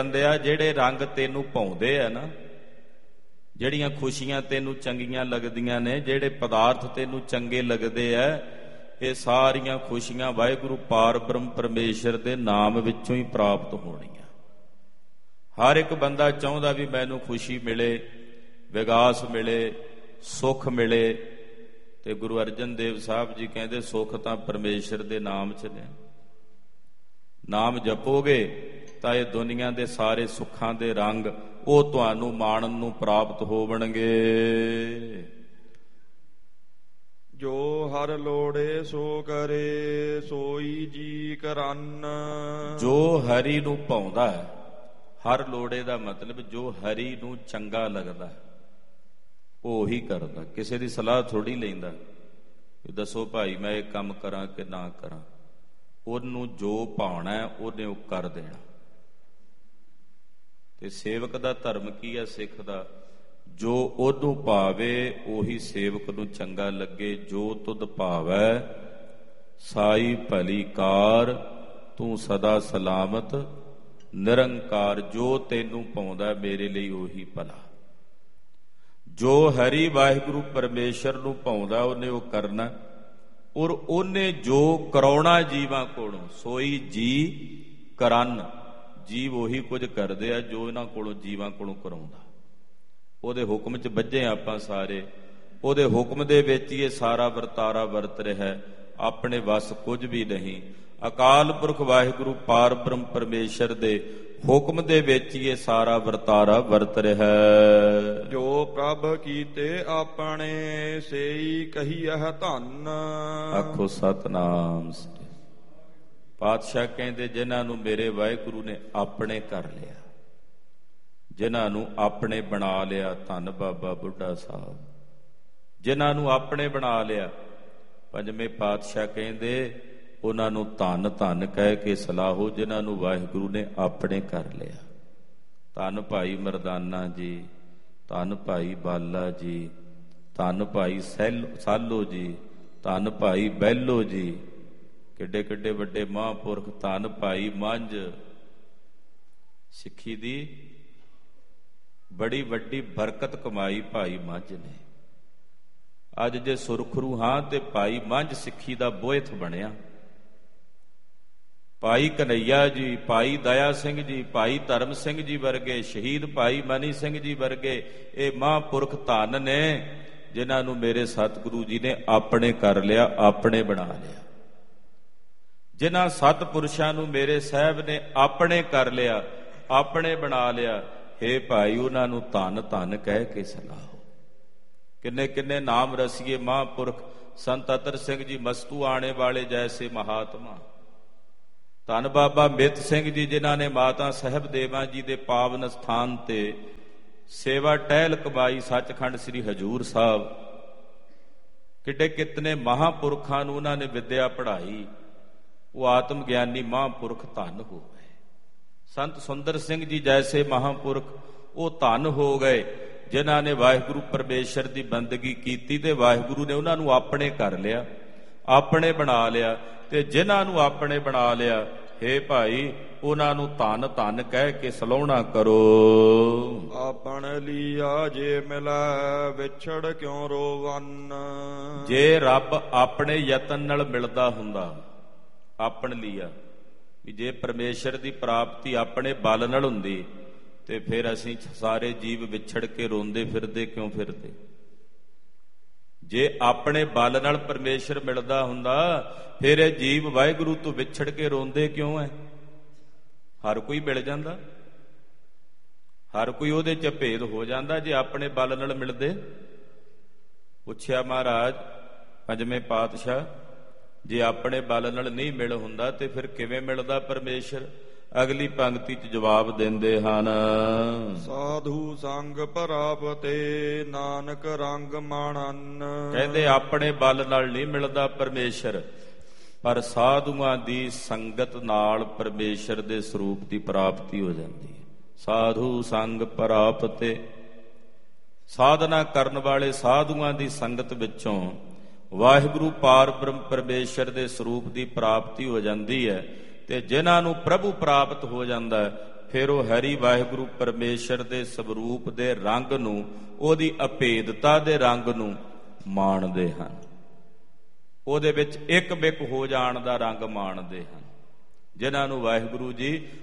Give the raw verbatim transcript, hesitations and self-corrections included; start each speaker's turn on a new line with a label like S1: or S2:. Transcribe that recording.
S1: ਬੰਦਿਆ ਜਿਹੜੇ ਰੰਗ ਤੈਨੂੰ ਪਾਉਂਦੇ ਆ ਨਾ, ਜਿਹੜੀਆਂ ਖੁਸ਼ੀਆਂ ਤੈਨੂੰ ਚੰਗੀਆਂ ਲੱਗਦੀਆਂ ਨੇ, ਜਿਹੜੇ ਪਦਾਰਥ ਤੈਨੂੰ ਚੰਗੇ ਲੱਗਦੇ ਆ, ਇਹ ਸਾਰੀਆਂ ਖੁਸ਼ੀਆਂ ਵਾਹਿਗੁਰੂ ਪਾਰ ਬ੍ਰਹਮ ਪਰਮੇਸ਼ਰ ਦੇ ਨਾਮ ਵਿੱਚੋਂ ਹੀ ਪ੍ਰਾਪਤ ਹੋਣੀਆਂ। ਹਰ ਇੱਕ ਬੰਦਾ ਚਾਹੁੰਦਾ ਵੀ ਮੈਨੂੰ ਖੁਸ਼ੀ ਮਿਲੇ, ਵਿਗਾਸ ਮਿਲੇ, ਸੁੱਖ ਮਿਲੇ, ਤੇ ਗੁਰੂ ਅਰਜਨ ਦੇਵ ਸਾਹਿਬ ਜੀ ਕਹਿੰਦੇ ਸੁੱਖ ਤਾਂ ਪਰਮੇਸ਼ਰ ਦੇ ਨਾਮ 'ਚ ਨੇ। ਨਾਮ ਜਪੋਗੇ ਤਾਂ ਇਹ ਦੁਨੀਆ ਦੇ ਸਾਰੇ ਸੁੱਖਾਂ ਦੇ ਰੰਗ ਉਹ ਤੁਹਾਨੂੰ ਮਾਣਨ ਨੂੰ ਪ੍ਰਾਪਤ ਹੋਵਣਗੇ।
S2: ਜੋ ਹਰ ਲੋੜੇ ਸੋ ਕਰੇ ਸੋਈ ਜੀ ਕਰਨ।
S1: ਜੋ ਹਰੀ ਨੂੰ ਭਾਉਂਦਾ ਹੈ, ਹਰ ਲੋੜੇ ਦਾ ਮਤਲਬ ਜੋ ਹਰੀ ਨੂੰ ਚੰਗਾ ਲੱਗਦਾ ਉਹ ਹੀ ਕਰਦਾ। ਕਿਸੇ ਦੀ ਸਲਾਹ ਥੋੜੀ ਲੈਂਦਾ ਵੀ ਦੱਸੋ ਭਾਈ ਮੈਂ ਇਹ ਕੰਮ ਕਰਾਂ ਕਿ ਨਾ ਕਰਾਂ। ਉਹਨੂੰ ਜੋ ਭਾਉਣਾ ਉਹਨੇ ਉਹ ਕਰ ਦੇਣਾ। ਤੇ ਸੇਵਕ ਦਾ ਧਰਮ ਕੀ ਹੈ ਸਿੱਖ ਦਾ? ਜੋ ਉਹਨੂੰ ਭਾਵੇ ਉਹੀ ਸੇਵਕ ਨੂੰ ਚੰਗਾ ਲੱਗੇ। ਜੋ ਤੁਧ ਭਾਵੈ ਸਾਈ ਭਲੀ ਕਾਰ, ਤੂੰ ਸਦਾ ਸਲਾਮਤ ਨਿਰੰਕਾਰ। ਜੋ ਤੈਨੂੰ ਪਾਉਂਦਾ ਮੇਰੇ ਲਈ ਉਹੀ ਭਲਾ। ਜੋ ਹਰੀ ਵਾਹਿਗੁਰੂ ਪਰਮੇਸ਼ਰ ਨੂੰ ਭਾਉਂਦਾ ਉਹਨੇ ਉਹ ਕਰਨਾ, ਔਰ ਉਹਨੇ ਜੋ ਕਰਾਉਣਾ ਜੀਵਾਂ ਕੋਲੋਂ ਸੋਈ ਜੀ ਕਰਨ। ਜੀਵ ਉਹੀ ਕੁਝ ਕਰਦੇ ਆ ਜੋ ਇਹਨਾਂ ਕੋਲੋਂ ਜੀਵਾਂ ਕੋਲੋਂ ਕਰਾਉਂਦਾ। ਉਹਦੇ ਹੁਕਮ 'ਚ ਬੱਝੇ ਆਪਾਂ ਸਾਰੇ, ਉਹਦੇ ਹੁਕਮ ਦੇ ਵਿੱਚ ਹੀ ਇਹ ਸਾਰਾ ਵਰਤਾਰਾ ਵਰਤ ਰਿਹਾ। ਆਪਣੇ ਵੱਸ ਕੁਝ ਵੀ ਨਹੀਂ। ਅਕਾਲ ਪੁਰਖ ਵਾਹਿਗੁਰੂ ਪਾਰ ਬ੍ਰਹਮ ਪਰਮੇਸ਼ਰ ਦੇ ਹੁਕਮ ਦੇ ਵਿੱਚ ਹੀ ਇਹ ਸਾਰਾ ਵਰਤਾਰਾ ਵਰਤ ਰਿਹਾ।
S2: ਜੋ ਪ੍ਰਭ ਕੀਤੇ ਆਪਣੇ ਸੇਈ ਕਹੀਐ ਧੰਨ।
S1: ਆਖੋ ਸਤਿਨਾਮ ਸ੍ਰੀ। ਪਾਤਸ਼ਾਹ ਕਹਿੰਦੇ ਜਿਨ੍ਹਾਂ ਨੂੰ ਮੇਰੇ ਵਾਹਿਗੁਰੂ ਨੇ ਆਪਣੇ ਕਰ ਲਿਆ, ਜਿਨ੍ਹਾਂ ਨੂੰ ਆਪਣੇ ਬਣਾ ਲਿਆ, ਧੰਨ ਬਾਬਾ ਬੁੱਢਾ ਸਾਹਿਬ। ਜਿਨ੍ਹਾਂ ਨੂੰ ਆਪਣੇ ਬਣਾ ਲਿਆ, ਪੰਜਵੇਂ ਪਾਤਸ਼ਾਹ ਕਹਿੰਦੇ ਉਹਨਾਂ ਨੂੰ ਧੰਨ ਧੰਨ ਕਹਿ ਕੇ ਸਲਾਹੋ ਜਿਨ੍ਹਾਂ ਨੂੰ ਵਾਹਿਗੁਰੂ ਨੇ ਆਪਣੇ ਕਰ ਲਿਆ। ਧੰਨ ਭਾਈ ਮਰਦਾਨਾ ਜੀ, ਧੰਨ ਭਾਈ ਬਾਲਾ ਜੀ, ਧੰਨ ਭਾਈ ਸੈਲ ਸਾਲੋ ਜੀ, ਧੰਨ ਭਾਈ ਬਹਿਲੋ ਜੀ। ਕਿੱਡੇ ਕਿੱਡੇ ਵੱਡੇ ਮਹਾਂਪੁਰਖ। ਧੰਨ ਭਾਈ ਮੰਝ। ਸਿੱਖੀ ਦੀ ਬੜੀ ਵੱਡੀ ਬਰਕਤ ਕਮਾਈ ਭਾਈ ਮੰਝ ਨੇ। ਅੱਜ ਜੇ ਸੁਰਖਰੂ ਹਾਂ ਤੇ ਭਾਈ ਮੰਝ ਸਿੱਖੀ ਦਾ ਬੋਇਥ ਬਣਿਆ। ਭਾਈ ਕਨਈਆ ਜੀ, ਭਾਈ ਦਇਆ ਸਿੰਘ ਜੀ, ਭਾਈ ਧਰਮ ਸਿੰਘ ਜੀ ਵਰਗੇ, ਸ਼ਹੀਦ ਭਾਈ ਮਨੀ ਸਿੰਘ ਜੀ ਵਰਗੇ ਇਹ ਮਹਾਂਪੁਰਖ ਧੰਨ ਨੇ ਜਿਨ੍ਹਾਂ ਨੂੰ ਮੇਰੇ ਸਤਿਗੁਰੂ ਜੀ ਨੇ ਆਪਣੇ ਕਰ ਲਿਆ, ਆਪਣੇ ਬਣਾ ਲਿਆ। ਜਿਨ੍ਹਾਂ ਸਤਿਪੁਰਸ਼ਾਂ ਨੂੰ ਮੇਰੇ ਸਾਹਿਬ ਨੇ ਆਪਣੇ ਕਰ ਲਿਆ, ਆਪਣੇ ਬਣਾ ਲਿਆ, ਹੇ ਭਾਈ ਉਹਨਾਂ ਨੂੰ ਧੰਨ ਧੰਨ ਕਹਿ ਕੇ ਸਲਾਹੋ। ਕਿੰਨੇ ਕਿੰਨੇ ਨਾਮ ਰਸੀਏ ਮਹਾਂਪੁਰਖ। ਸੰਤ ਅਤਰ ਸਿੰਘ ਜੀ ਮਸਤੂ ਆਣੇ ਵਾਲੇ ਜੈਸੇ ਮਹਾਤਮਾ। ਧੰਨ ਬਾਬਾ ਮਿੱਤ ਸਿੰਘ ਜੀ ਜਿਨ੍ਹਾਂ ਨੇ ਮਾਤਾ ਸਾਹਿਬ ਦੇਵਾਂ ਜੀ ਦੇ ਪਾਵਨ ਸਥਾਨ ਤੇ ਸੇਵਾ ਟਹਿਲ ਕਮਾਈ, ਸੱਚਖੰਡ ਸ੍ਰੀ ਹਜ਼ੂਰ ਸਾਹਿਬ। ਕਿੱਡੇ ਕਿਤਨੇ ਮਹਾਂਪੁਰਖਾਂ ਨੂੰ ਉਹਨਾਂ ਨੇ ਵਿਦਿਆ ਪੜ੍ਹਾਈ। ਉਹ ਆਤਮ ਗਿਆਨੀ ਮਹਾਂਪੁਰਖ ਧੰਨ ਹੋ ਗਏ। ਸੰਤ ਸੁੰਦਰ ਸਿੰਘ ਜੀ ਜੈਸੇ ਮਹਾਂਪੁਰਖ ਉਹ ਧੰਨ ਹੋ ਗਏ ਜਿਨ੍ਹਾਂ ਨੇ ਵਾਹਿਗੁਰੂ ਪਰਮੇਸ਼ਰ ਦੀ ਬੰਦਗੀ ਕੀਤੀ ਤੇ ਵਾਹਿਗੁਰੂ ਨੇ ਉਹਨਾਂ ਨੂੰ ਆਪਣੇ ਕਰ ਲਿਆ, ਆਪਣੇ ਬਣਾ ਲਿਆ। ਤੇ ਜਿਨ੍ਹਾਂ ਨੂੰ ਆਪਣੇ ਬਣਾ ਲਿਆ, ਹੇ ਭਾਈ ਉਹਨਾਂ ਨੂੰ ਧੰਨ ਧੰਨ ਕਹਿ ਕੇ ਸਲਾਹੁਣਾ ਕਰੋ।
S2: ਆਪਣ ਲੀਆ ਜੇ ਮਿਲੈ ਵਿਛੜ ਕਿਉਂ ਰੋਵਨ।
S1: ਜੇ ਰੱਬ ਆਪਣੇ ਯਤਨ ਨਾਲ ਮਿਲਦਾ ਹੁੰਦਾ, ਆਪਣ ਲੀਆ ਵੀ ਜੇ ਪਰਮੇਸ਼ਰ ਦੀ ਪ੍ਰਾਪਤੀ ਆਪਣੇ ਬਲ ਨਾਲ ਹੁੰਦੀ ਤੇ ਫਿਰ ਅਸੀਂ ਸਾਰੇ ਜੀਵ ਵਿਛੜ ਕੇ ਰੋਂਦੇ ਫਿਰਦੇ ਕਿਉਂ ਫਿਰਦੇ? ਜੇ ਆਪਣੇ ਬਲ ਨਾਲ ਪਰਮੇਸ਼ਰ ਮਿਲਦਾ ਹੁੰਦਾ ਫਿਰ ਇਹ ਜੀਵ ਵਾਹਿਗੁਰੂ ਤੋਂ ਵਿਛੜ ਕੇ ਰੋਂਦੇ ਕਿਉਂ ਹੈ? ਹਰ ਕੋਈ ਮਿਲ ਜਾਂਦਾ, ਹਰ ਕੋਈ ਉਹਦੇ ਚ ਭੇਦ ਹੋ ਜਾਂਦਾ ਜੇ ਆਪਣੇ ਬਲ ਨਾਲ ਮਿਲਦੇ। ਪੁੱਛਿਆ ਮਹਾਰਾਜ ਪੰਜਵੇਂ ਪਾਤਸ਼ਾਹ, ਜੇ ਆਪਣੇ ਬਲ ਨਾਲ ਨਹੀਂ ਮਿਲ ਹੁੰਦਾ ਤੇ ਫਿਰ ਕਿਵੇਂ ਮਿਲਦਾ ਪਰਮੇਸ਼ਰ? ਅਗਲੀ ਪੰਕਤੀ ਚ ਜਵਾਬ ਦਿੰਦੇ ਹਨ।
S2: ਸਾਧੂ ਸੰਗ ਪ੍ਰਾਪਤੇ ਨਾਨਕ ਰੰਗ ਮਾਣਨ।
S1: ਕਹਿੰਦੇ ਆਪਣੇ ਬਲ ਨਾਲ ਨਹੀਂ ਮਿਲਦਾ ਪਰਮੇਸ਼ਰ, ਪਰ ਸਾਧੂਆਂ ਦੀ ਸੰਗਤ ਨਾਲ ਪਰਮੇਸ਼ਰ ਦੇ ਸਰੂਪ ਦੀ ਪ੍ਰਾਪਤੀ ਹੋ ਜਾਂਦੀ ਹੈ। ਸਾਧੂ ਸੰਗ ਪ੍ਰਾਪਤੇ, ਸਾਧਨਾ ਕਰਨ ਵਾਲੇ ਸਾਧੂਆਂ ਦੀ ਸੰਗਤ ਵਿੱਚੋਂ ਵਾਹਿਗੁਰੂ ਪਾਰ ਬ੍ਰਹਮ ਪਰਮੇਸ਼ਰ ਦੇ ਸਰੂਪ ਦੀ ਪ੍ਰਾਪਤੀ ਹੋ ਜਾਂਦੀ ਹੈ। ਤੇ ਜਿਨ੍ਹਾਂ ਨੂੰ ਪ੍ਰਭੂ ਪ੍ਰਾਪਤ ਹੋ ਜਾਂਦਾ ਫਿਰ ਉਹ ਹਰੀ ਵਾਹਿਗੁਰੂ ਪਰਮੇਸ਼ਰ ਦੇ ਸਵਰੂਪ ਦੇ ਰੰਗ ਨੂੰ, ਉਹਦੀ ਅਭੇਦਤਾ ਦੇ ਰੰਗ ਨੂੰ ਮਾਣਦੇ ਹਨ। ਉਹਦੇ ਵਿੱਚ ਇੱਕ ਬਿਕ ਹੋ ਜਾਣ ਦਾ ਰੰਗ ਮਾਣਦੇ ਹਨ, ਜਿਨ੍ਹਾਂ ਨੂੰ ਵਾਹਿਗੁਰੂ ਜੀ